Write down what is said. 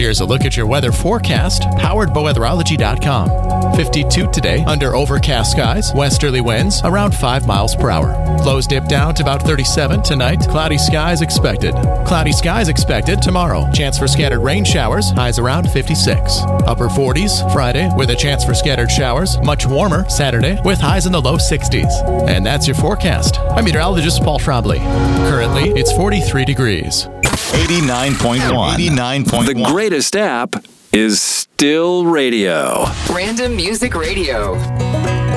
Here's a look at your weather forecast, powered by weatherology.com. 52 today, under overcast skies, westerly winds around 5 miles per hour. Lows dip down to about 37 tonight. Cloudy skies expected. Cloudy skies expected tomorrow. Chance for scattered rain showers, highs around 56. Upper 40s Friday with a chance for scattered showers. Much warmer Saturday with highs in the low 60s. And that's your forecast. I'm meteorologist Paul Trombley. Currently, it's 43 degrees. 89.1. 89.1. The greatest app is still radio. Random Music Radio.